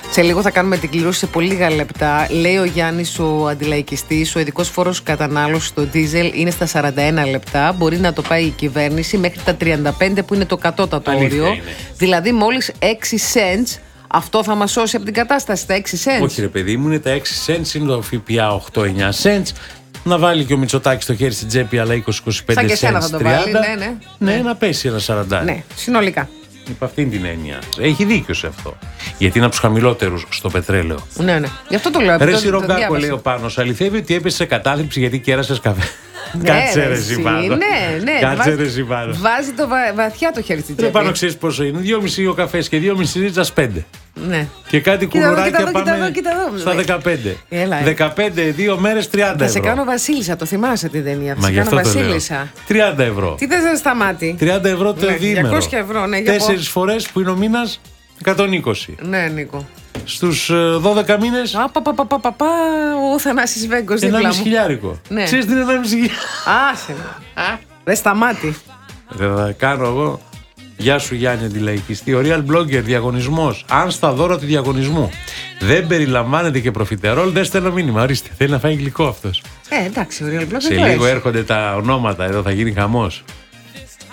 Σε λίγο θα κάνουμε την κλήρωση σε πολύ λίγα λεπτά. Λέει ο Γιάννης, ο αντιλαϊκιστής, ο ειδικός φόρος κατανάλωσης στο ντίζελ είναι στα 41 λεπτά. Μπορεί να το πάει η κυβέρνηση μέχρι τα 35 που είναι το κατώτατο όριο. Δηλαδή μόλις 6 cents. Αυτό θα μας σώσει από την κατάσταση, τα 6 cents. Όχι ρε παιδί μου, είναι τα 6 cents, είναι το ΦΠΑ 8-9 cents. Να βάλει και ο Μητσοτάκης το χέρι στην τσέπη, αλλά 20-25 cents. Σαν και εσένα θα το 30, βάλει, ναι, να πέσει ένα 40. Ναι, συνολικά. Υπ' αυτήν την έννοια. Έχει δίκιο σε αυτό. Γιατί είναι από τους χαμηλότερους στο πετρέλαιο. Ναι. Γι' αυτό το λέω. Ρε Σιρογκάκο, λέει ο Πάνος, αληθεύει ότι έπεσε σε κατάθλιψη γιατί κέρασες καφέ. Κάτσε ρε Ζιβάνο. Ναι. Κάτσε ρε Ζιβάνο. Βάζει το βαθιά το χέρι στην τσέπη. Ρε Πάνο, ξέρεις πόσο είναι. 2,5 ο καφές και 2,5 ρίτσας 5. Ναι. Και κάτι κουλουράκια πάμε στα 15. Έλα, 15, 2 μέρες 30 ευρώ. Θα σε κάνω Βασίλισσα, το θυμάσαι την ταινία. Θα σε κάνω Βασίλισσα. 30 ευρώ. Τι θες να σταμάτη. 30 ευρώ το διήμερο. 200 ευρώ, ναι. 4 φορές που είναι ο μήνας 120. Ναι, Νίκο. Στους 12 μήνες. Ο Θανάσης Βέγκος δίπλα μου. 1,5 χιλιάρικο. Ναι. Ξέρεις τι είναι 1,5 χιλιάρικο. Άσε με. Δεν σταμάτη. Θα κάνω εγώ. Γεια σου Γιάννη αντιλαϊκιστή. Ο Real Blogger διαγωνισμός. Αν στα δώρα του διαγωνισμού δεν περιλαμβάνεται και προφιτερόλ, δεν στέλνω μήνυμα. Ορίστε, θέλει να φάει γλυκό αυτός. Εντάξει, ο Real Blogger. Σε λίγο έρχονται τα ονόματα, εδώ θα γίνει χαμός.